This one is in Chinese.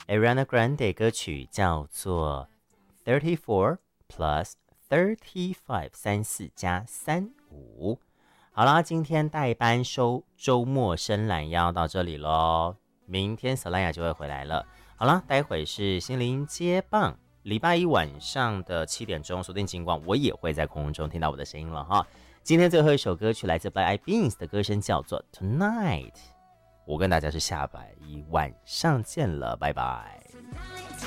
Ariana Grande 歌曲叫做 34 plus 35 34加35。好啦，今天代班周末伸懒腰到这里咯，明天 Selina 就会回来了。好啦，待会是心灵接棒，礼拜一晚上的7点钟锁定金光，我也会在空中听到我的声音了哈。今天最后一首歌曲来自 Black Eyed Peas 的歌声叫做 Tonight， 我跟大家是下拜一晚上见了，拜拜。